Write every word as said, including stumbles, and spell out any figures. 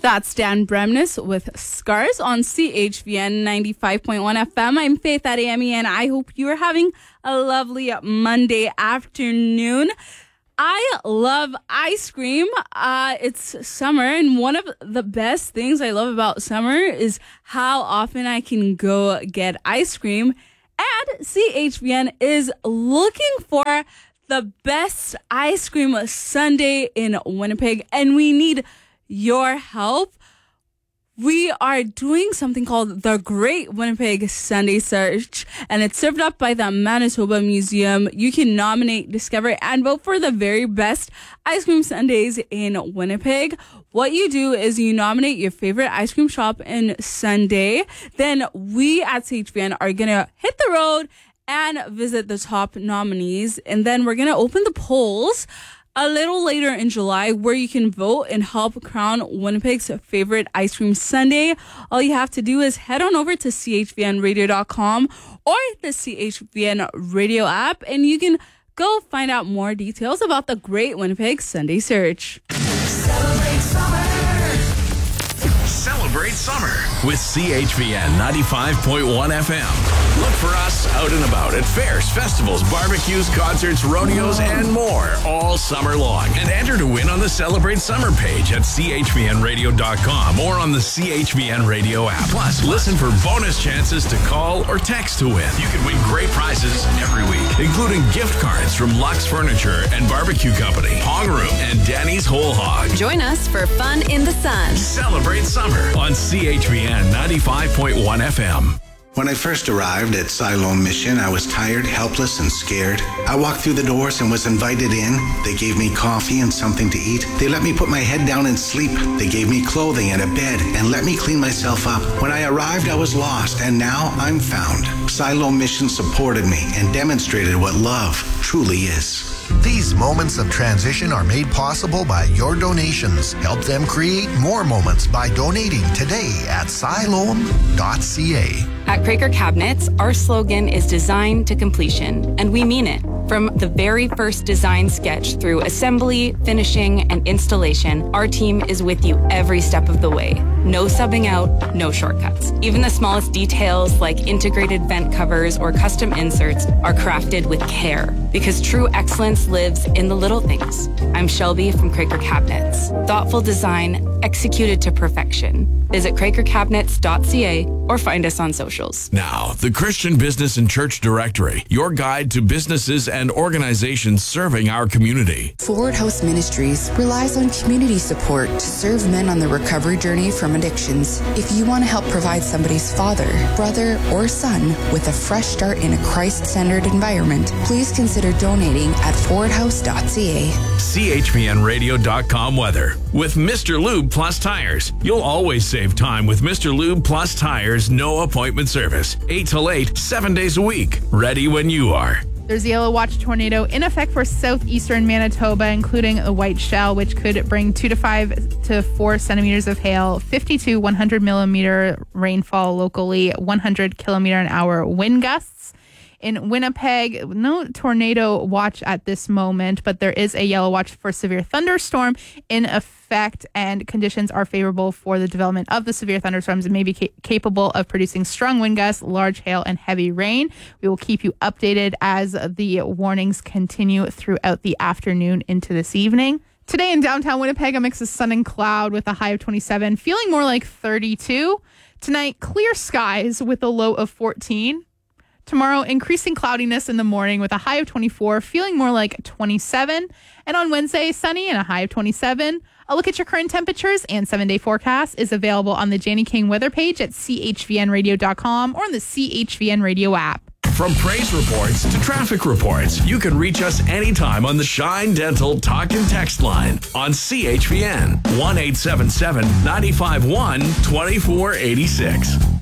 That's Dan Bremnes with Scars on C H V N ninety-five point one F M. I'm Faith Adeyemi, and I hope you are having a lovely Monday afternoon. I love ice cream. Uh, it's summer, and one of the best things I love about summer is how often I can go get ice cream. And C H V N is looking for the best ice cream sundae in Winnipeg, and we need your help. We are doing something called the Great Winnipeg Sundae Search, and it's served up by the Manitoba Museum. You can nominate, discover, and vote for the very best ice cream sundaes in Winnipeg. What you do is you nominate your favorite ice cream shop and sundae. Then we at C H V N are going to hit the road and visit the top nominees, and then we're going to open the polls a little later in July, where you can vote and help crown Winnipeg's favorite ice cream sundae. All you have to do is head on over to C H V N radio dot com or the C H V N radio app, and you can go find out more details about the Great Winnipeg Sundae Search. Celebrate summer. Celebrate summer with C H V N ninety-five point one F M. Look for us out and about at fairs, festivals, barbecues, concerts, rodeos, and more all summer long. And enter to win on the Celebrate Summer page at C H V N radio dot com or on the C H V N radio app. Plus, listen for bonus chances to call or text to win. You can win great prizes every week, including gift cards from Lux Furniture and Barbecue Company, Hog Room, and Danny's Whole Hog. Join us for fun in the sun. Celebrate summer on C H V N ninety-five point one F M. When I first arrived at Siloam Mission, I was tired, helpless, and scared. I walked through the doors and was invited in. They gave me coffee and something to eat. They let me put my head down and sleep. They gave me clothing and a bed and let me clean myself up. When I arrived, I was lost, and now I'm found. Siloam Mission supported me and demonstrated what love truly is. These moments of transition are made possible by your donations. Help them create more moments by donating today at siloam dot c a. At Craker Cabinets, our slogan is design to completion, and we mean it. From the very first design sketch through assembly, finishing, and installation, our team is with you every step of the way. No subbing out, no shortcuts. Even the smallest details like integrated vent covers or custom inserts are crafted with care, because true excellence lives in the little things. I'm Shelby from Craker Cabinets. Thoughtful design executed to perfection. Visit craker cabinets dot c a or find us on socials. Now, the Christian Business and Church Directory, your guide to businesses and organizations serving our community. Forward House Ministries relies on community support to serve men on the recovery journey from addictions. If you want to help provide somebody's father, brother, or son with a fresh start in a Christ-centered environment, please consider donating at forward house dot c a. C H V N radio dot com weather. With Mister Lube Plus Tires, you'll always save time with Mister Lube Plus Tires no appointment service. eight till eight, seven days a week. Ready when you are. There's a yellow watch tornado in effect for southeastern Manitoba, including a white shell, which could bring two to five to four centimeters of hail, fifty to one hundred millimeter rainfall locally, one hundred kilometer an hour wind gusts. In Winnipeg, no tornado watch at this moment, but there is a yellow watch for severe thunderstorm in effect, and conditions are favorable for the development of the severe thunderstorms and may be ca- capable of producing strong wind gusts, large hail, and heavy rain. We will keep you updated as the warnings continue throughout the afternoon into this evening. Today in downtown Winnipeg, a mix of sun and cloud with a high of twenty-seven, feeling more like thirty-two. Tonight, clear skies with a low of fourteen. Tomorrow, increasing cloudiness in the morning with a high of twenty-four, feeling more like twenty-seven. And on Wednesday, sunny and a high of twenty-seven. A look at your current temperatures and seven-day forecast is available on the Janie King weather page at C H V N radio dot com or on the C H V N radio app. From praise reports to traffic reports, you can reach us anytime on the Shine Dental Talk and Text line on C H V N one eight seven seven, nine five one, two four eight six.